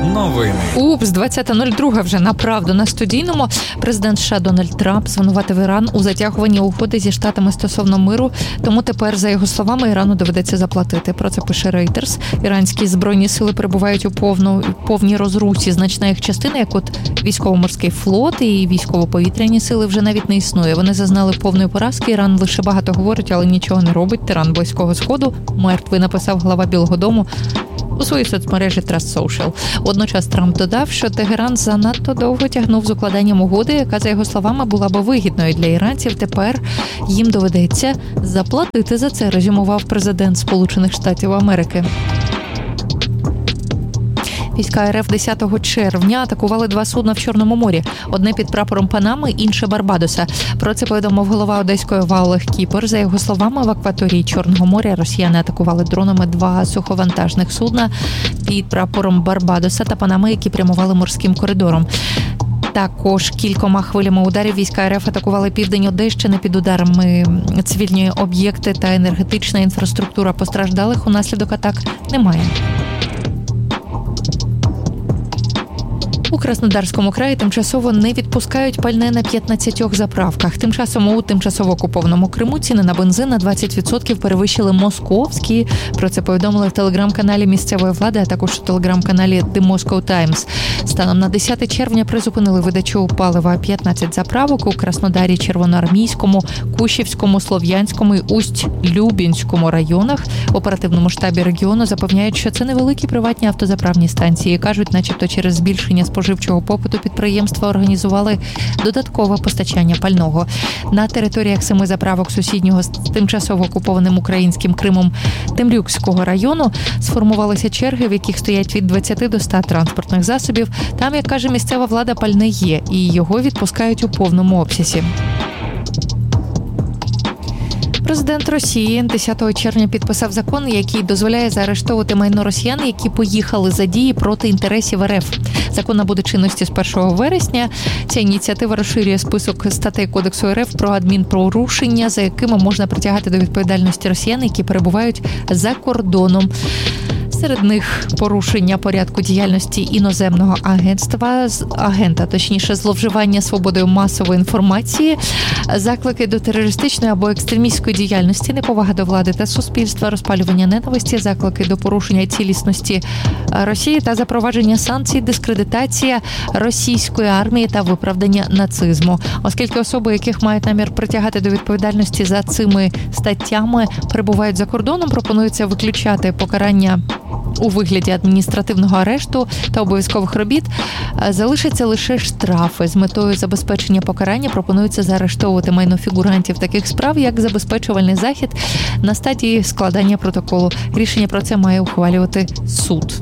Новини. Упс, 20.02 вже направду на студійному. Президент США Дональд Трамп звинуватив Іран у затягуванні угоди зі Штатами стосовно миру, тому тепер, за його словами, Ірану доведеться заплатити. Про це пише Reuters. Іранські збройні сили перебувають у повній розрусі. Значна їх частина, як от військово-морський флот і військово-повітряні сили, вже навіть не існує. Вони зазнали повної поразки. Іран лише багато говорить, але нічого не робить. Тиран Близького Сходу мертвий, написав глава Білого дому у своїй соцмережі Trust Social. Водночас Трамп додав, що Тегеран занадто довго тягнув з укладанням угоди, яка, за його словами, була би вигідною для іранців. Тепер їм доведеться заплатити за це, резюмував президент Сполучених Штатів Америки. Війська РФ 10 червня атакували 2 судна в Чорному морі. Одне під прапором Панами, інше Барбадоса. Про це повідомив голова одеської ОВА Олег Кіпер. За його словами, в акваторії Чорного моря росіяни атакували дронами 2 суховантажних судна під прапором Барбадоса та Панами, які прямували морським коридором. Також кількома хвилями ударів війська РФ атакували південь Одещини. Під ударами цивільні об'єкти та енергетична інфраструктура. Постраждалих унаслідок атак немає. У Краснодарському краї тимчасово не відпускають пальне на 15 заправках. Тим часом у тимчасово окупованому Криму ціни на бензин на 20% перевищили московські. Про це повідомили в телеграм-каналі місцевої влади, а також у телеграм-каналі The Moscow Times. Станом на 10 червня призупинили видачу палива 15 заправок у Краснодарі, Червоноармійському, Кущівському, Слов'янському і Усть-Любінському районах. В оперативному штабі регіону запевняють, що це невеликі приватні автозаправні станції. Кажуть, начебто через збільшення споживчого попиту підприємства організували додаткове постачання пального. На територіях 7 заправок сусіднього з тимчасово окупованим українським Кримом Темрюкського району сформувалися черги, в яких стоять від 20 до 100 транспортних засобів. Там, як каже місцева влада, пальне є, і його відпускають у повному обсязі. Президент Росії 10 червня підписав закон, який дозволяє заарештовувати майно росіян, які поїхали за дії проти інтересів РФ. Закон набуде чинності з 1 вересня. Ця ініціатива розширює список статей Кодексу РФ про адмінпорушення, за якими можна притягати до відповідальності росіян, які перебувають за кордоном. Серед них порушення порядку діяльності іноземного агента, зловживання свободою масової інформації, заклики до терористичної або екстремістської діяльності, неповага до влади та суспільства, розпалювання ненависті, заклики до порушення цілісності Росії та запровадження санкцій, дискредитація російської армії та виправдання нацизму. Оскільки особи, яких мають намір притягати до відповідальності за цими статтями, перебувають за кордоном, пропонується виключати покарання у вигляді адміністративного арешту та обов'язкових робіт. Залишаться лише штрафи. З метою забезпечення покарання пропонується заарештовувати майно фігурантів таких справ, як забезпечувальний захід на стадії складання протоколу. Рішення про це має ухвалювати суд.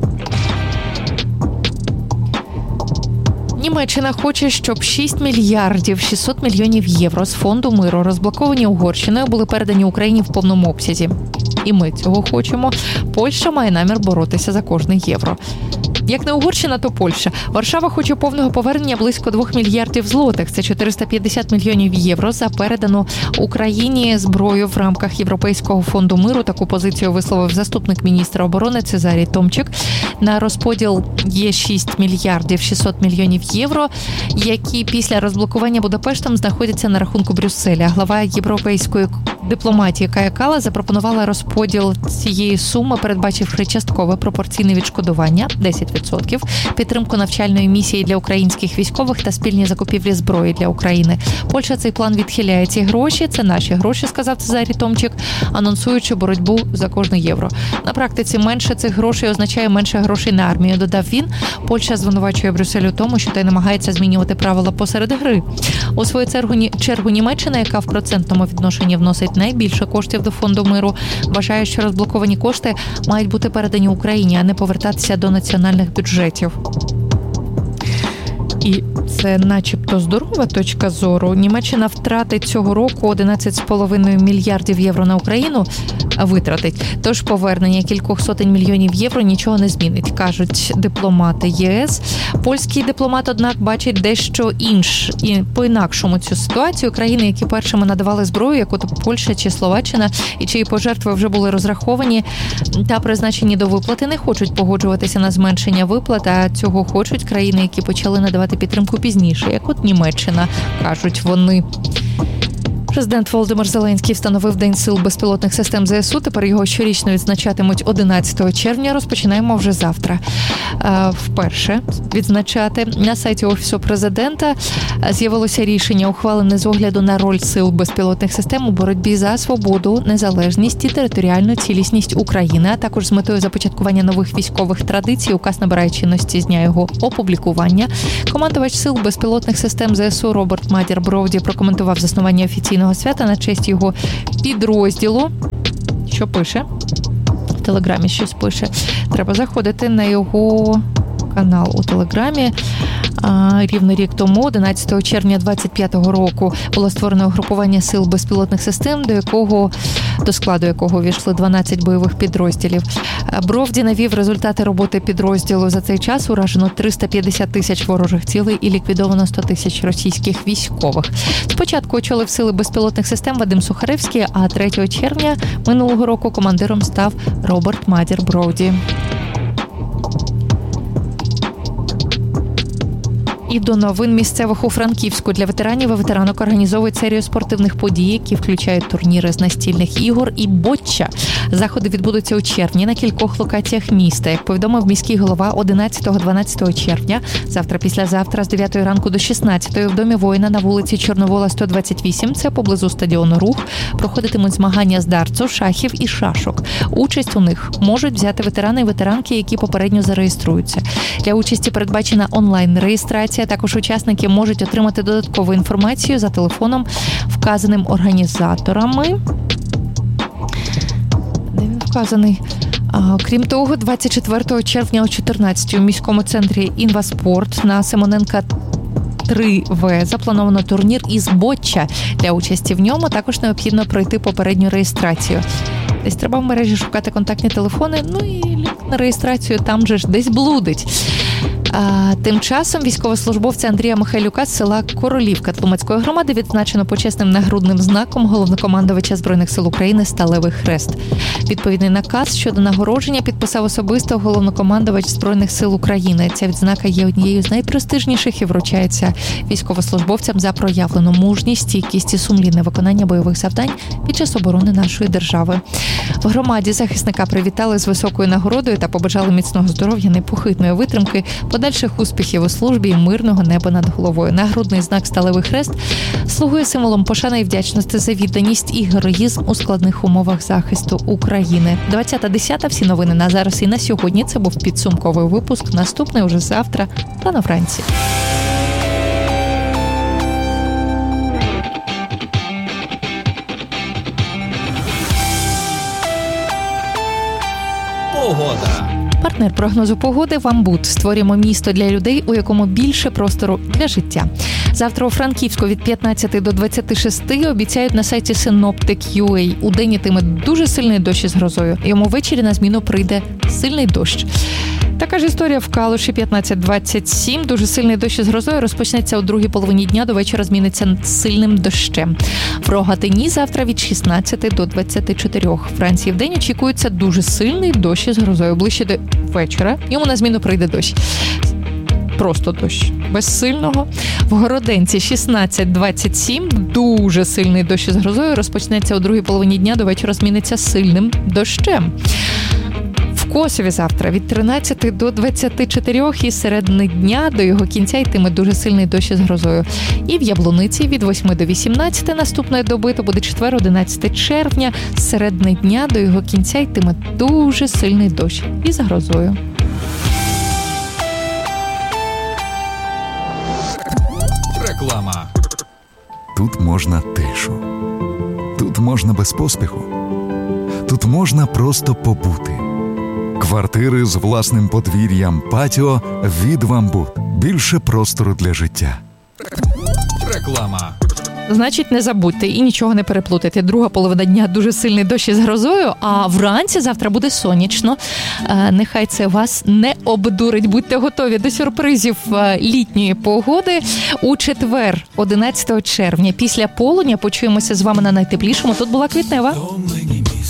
Німеччина хоче, щоб 6 мільярдів 600 мільйонів євро з фонду миру, розблоковані Угорщиною, були передані Україні в повному обсязі. І ми цього хочемо. Польща має намір боротися за кожне євро. Як не Угорщина, то Польща. Варшава хоче повного повернення близько 2 мільярдів злотих. Це 450 мільйонів євро за передану Україні зброю в рамках Європейського фонду миру. Таку позицію висловив заступник міністра оборони Цезарій Томчик. На розподіл є 6 мільярдів 600 мільйонів євро, які після розблокування Будапештом знаходяться на рахунку Брюсселя. Глава європейської дипломатії Кая Каллас запропонувала розподіл цієї суми, передбачивши часткове пропорційне відшкодування 10%, підтримку навчальної місії для українських військових та спільні закупівлі зброї для України. Польща цей план відхиляє. Ці гроші – це наші гроші, сказав Цезарій Томчик, анонсуючи боротьбу за кожне євро. На практиці менше цих грошей означає менше грошей на армію, додав він. Польща звинувачує Брюссель у тому, що той намагається змінювати правила посеред гри. У свою чергу Німеччина, яка в процентному відношенні вносить найбільше коштів до фонду миру, вважає, що розблоковані кошти мають бути передані Україні, а не повертатися до національних бюджетів. І це начебто здорова точка зору. Німеччина втратить цього року 11,5 мільярдів євро на Україну, витратить. Тож повернення кількох сотень мільйонів євро нічого не змінить, кажуть дипломати ЄС. Польський дипломат, однак, бачить дещо інше і по-інакшому цю ситуацію. Країни, які першими надавали зброю, як от Польща чи Словаччина, і чиї пожертви вже були розраховані та призначені до виплати, не хочуть погоджуватися на зменшення виплат, а цього хочуть країни, які почали надавати підтримку пізніше, як от Німеччина, кажуть вони. Президент Володимир Зеленський встановив День сил безпілотних систем ЗСУ. Тепер його щорічно відзначатимуть 11 червня. Розпочинаємо вже завтра. Вперше відзначати. На сайті Офісу Президента з'явилося рішення, ухвалене з огляду на роль сил безпілотних систем у боротьбі за свободу, незалежність і територіальну цілісність України, а також з метою започаткування нових військових традицій. Указ набирає чинності з дня його опублікування. Командувач сил безпілотних систем ЗСУ Роберт Мадір Броуді прокоментував заснування офіційного свята на честь його підрозділу. Що пише? В Телеграмі щось пише. Треба заходити на його канал у Телеграмі. Рівно рік тому, 11 червня 25-го року, було створено угрупування сил безпілотних систем, до складу якого увійшли 12 бойових підрозділів. Бровді навів результати роботи підрозділу. За цей час уражено 350 тисяч ворожих цілей і ліквідовано 100 тисяч російських військових. Спочатку очолив сили безпілотних систем Вадим Сухаревський, а 3 червня минулого року командиром став Роберт Мадір Броуді. І до новин місцевих у Франківську. Для ветеранів і ветеранок організовують серію спортивних подій, які включають турніри з настільних ігор і ботча. Заходи відбудуться у червні на кількох локаціях міста. Як повідомив міський голова, 11-12 червня, завтра-післязавтра з 9 ранку до 16 в Домі воїна на вулиці Чорновола, 128, це поблизу стадіону Рух, проходитимуть змагання з дартсу, шахів і шашок. Участь у них можуть взяти ветерани і ветеранки, які попередньо зареєструються. Для участі передбачена онлайн-реєстрація. Також учасники можуть отримати додаткову інформацію за телефоном, вказаним організаторами. Де він вказаний? Крім того, 24 червня о 14 у міському центрі «Інваспорт» на Симоненка 3В заплановано турнір із ботча. Для участі в ньому також необхідно пройти попередню реєстрацію. Десь треба в мережі шукати контактні телефони, ну і лінк на реєстрацію там же ж десь блудить. Тим часом військовослужбовця Андрія Михайлюка з села Королівка Тлумацької громади відзначено почесним нагрудним знаком головнокомандувача Збройних сил України «Сталевий хрест». Відповідний наказ щодо нагородження підписав особисто головнокомандувач Збройних сил України. Ця відзнака є однією з найпрестижніших і вручається військовослужбовцям за проявлену мужність, стійкість і сумлінне виконання бойових завдань під час оборони нашої держави. В громаді захисника привітали з високою нагородою та побажали міцного здоров'я, непохитної витримки, подальших успіхів у службі і мирного неба над головою. Нагрудний знак «Сталевий хрест» слугує символом пошани і вдячності за відданість і героїзм у складних умовах захисту України. 20:10. Всі новини на зараз і на сьогодні. Це був підсумковий випуск. Наступний уже завтра рано вранці. Погода. Партнер прогнозу погоди «Вамбут». Створюємо місто для людей, у якому більше простору для життя. Завтра у Франківську від 15 до 26 обіцяють на сайті Synoptic.ua. Удень йтиме дуже сильний дощ із грозою. Йому ввечері на зміну прийде сильний дощ. Така ж історія в Калуші 15-27. Дуже сильний дощ із грозою розпочнеться у другій половині дня, до вечора зміниться сильним дощем. В Рогатині завтра від 16 до 24. В Франції вдень очікується дуже сильний дощ із грозою. Ближче до вечора йому на зміну прийде дощ. Просто дощ. Без сильного. В Городенці 16-27. Дуже сильний дощ із грозою розпочнеться у другій половині дня, до вечора зміниться сильним дощем. В Косові завтра від 13 до 24 і з середини дня до його кінця йтиме дуже сильний дощ із грозою. І в Яблуниці від 8 до 18 наступної доби, то буде четвер, 11 червня, з середини дня до його кінця йтиме дуже сильний дощ із грозою. Реклама. Тут можна тишу. Тут можна без поспіху. Тут можна просто побути. Квартири з власним подвір'ям, патіо від «Вамбут». більше простору для життя. Реклама. Значить, не забудьте і нічого не переплутайте. Друга половина дня дуже сильний дощ із грозою, а вранці завтра буде сонячно. Нехай це вас не обдурить. Будьте готові до сюрпризів літньої погоди. У четвер, 11 червня, після полудня почуємося з вами на найтеплішому. Тут була Квітнева.